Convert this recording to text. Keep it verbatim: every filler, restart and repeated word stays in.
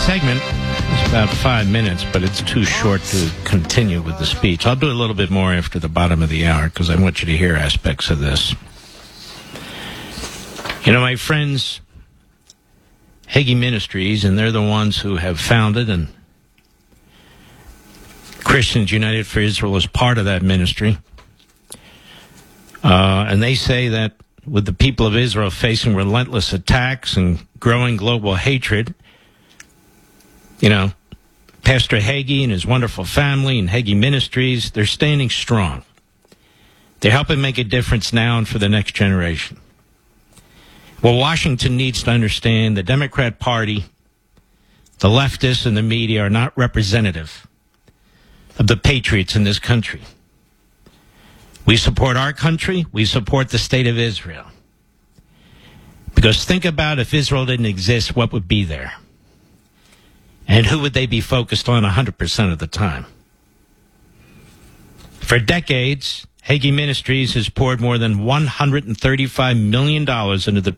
segment is about five minutes, but it's too short to continue with the speech. I'll do a little bit more after the bottom of the hour because I want you to hear aspects of this. You know, my friends, Hagee Ministries, and they're the ones who have founded, and Christians United for Israel is part of that ministry. Uh, and they say that with the people of Israel facing relentless attacks and growing global hatred, you know, Pastor Hagee and his wonderful family and Hagee Ministries, they're standing strong. They're helping make a difference now and for the next generation. Well, Washington needs to understand the Democrat Party, the leftists, and the media are not representative of the patriots in this country. We support our country. We support the state of Israel. Because think about if Israel didn't exist, what would be there? And who would they be focused on one hundred percent of the time? For decades, Hagee Ministries has poured more than one hundred thirty-five million dollars into the